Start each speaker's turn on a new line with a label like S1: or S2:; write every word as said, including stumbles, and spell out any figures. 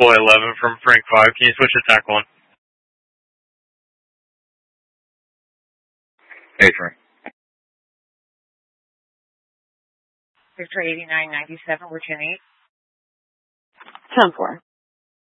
S1: deploy eleven from Frank five. Can you switch to T A C one?
S2: Hey, Frank.
S3: Victor eighty-nine ninety-seven, Virginia eight.
S4: ten four.